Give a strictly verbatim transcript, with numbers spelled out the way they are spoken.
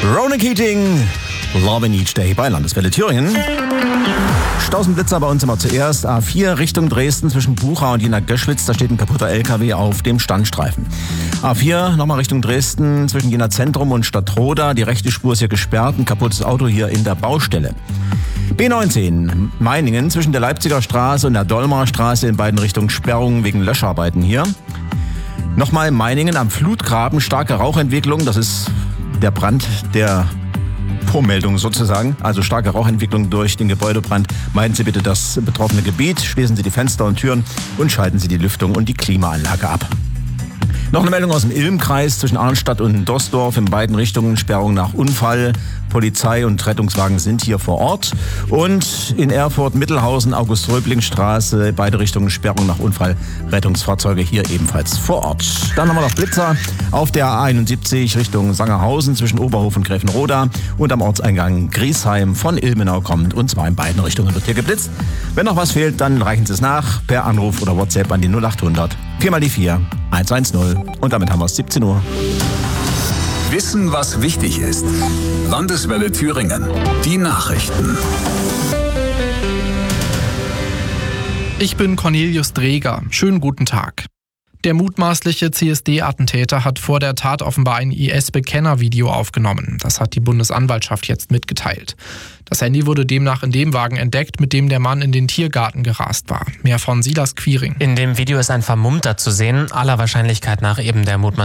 Ronan Keating, Love in Each Day bei Landeswelle Thüringen. Stausenblitzer bei uns immer zuerst. A vier Richtung Dresden zwischen Bucha und Jena Göschwitz. Da steht ein kaputter L K W auf dem Standstreifen. A vier nochmal Richtung Dresden zwischen Jena Zentrum und Stadtroda. Die rechte Spur ist hier gesperrt. Ein kaputtes Auto hier in der Baustelle. B neunzehn Meiningen zwischen der Leipziger Straße und der Dolmer Straße in beiden Richtungen Sperrungen wegen Löscharbeiten hier. Nochmal Meiningen am Flutgraben. Starke Rauchentwicklung. Das ist der Brand der Vormeldung sozusagen, also starke Rauchentwicklung durch den Gebäudebrand. Meiden Sie bitte das betroffene Gebiet, schließen Sie die Fenster und Türen und schalten Sie die Lüftung und die Klimaanlage ab. Noch eine Meldung aus dem Ilm-Kreis zwischen Arnstadt und Doßdorf in beiden Richtungen. Sperrung nach Unfall. Polizei und Rettungswagen sind hier vor Ort. Und in Erfurt, Mittelhausen, August-Röbling-Straße, beide Richtungen Sperrung nach Unfall. Rettungsfahrzeuge hier ebenfalls vor Ort. Dann haben wir noch Blitzer auf der A einundsiebzig Richtung Sangerhausen zwischen Oberhof und Gräfenroda und am Ortseingang Griesheim von Ilmenau kommend. Und zwar in beiden Richtungen wird hier geblitzt. Wenn noch was fehlt, dann reichen Sie es nach per Anruf oder WhatsApp an die null achthundert vier mal die vier eins eins null. Und damit haben wir es siebzehn Uhr. Wissen, was wichtig ist. Landeswelle Thüringen. Die Nachrichten. Ich bin Cornelius Dreger. Schönen guten Tag. Der mutmaßliche C S D-Attentäter hat vor der Tat offenbar ein I S-Bekenner-Video aufgenommen. Das hat die Bundesanwaltschaft jetzt mitgeteilt. Das Handy wurde demnach in dem Wagen entdeckt, mit dem der Mann in den Tiergarten gerast war. Mehr von Silas Quiring. In dem Video ist ein Vermummter zu sehen, aller Wahrscheinlichkeit nach eben der mutmaßliche